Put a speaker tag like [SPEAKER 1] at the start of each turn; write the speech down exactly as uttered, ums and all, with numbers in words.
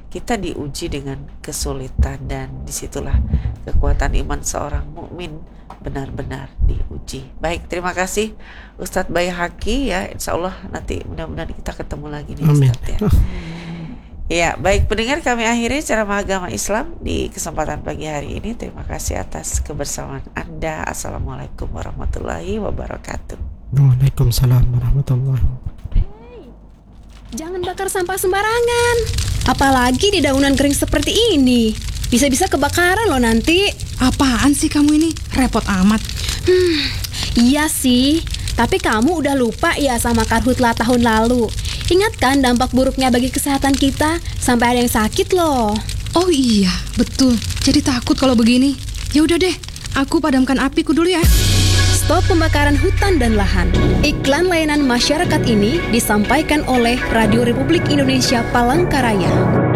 [SPEAKER 1] kita diuji dengan kesulitan, dan disitulah kekuatan iman seorang mukmin benar-benar diuji. Baik, terima kasih Ustadz Baihaqi ya. Insya Allah nanti mudah-mudahan kita ketemu lagi nih Ustadz ya. Ya, baik pendengar, kami akhiri ceramah agama Islam di kesempatan pagi hari ini. Terima kasih atas kebersamaan Anda. Assalamualaikum warahmatullahi wabarakatuh.
[SPEAKER 2] Waalaikumsalam warahmatullahi wabarakatuh.
[SPEAKER 3] Hey, jangan bakar sampah sembarangan. Apalagi di daunan kering seperti ini. Bisa-bisa kebakaran loh nanti.
[SPEAKER 4] Apaan sih kamu ini? Repot amat.
[SPEAKER 3] Hmm, iya sih. Tapi kamu udah lupa ya sama karhutlah tahun lalu. Ingat kan dampak buruknya bagi kesehatan kita, sampai ada yang sakit loh.
[SPEAKER 4] Oh iya, betul. Jadi takut kalau begini. Ya udah deh, aku padamkan apiku dulu ya.
[SPEAKER 3] Stop pembakaran hutan dan lahan. Iklan layanan masyarakat ini disampaikan oleh Radio Republik Indonesia Palangkaraya.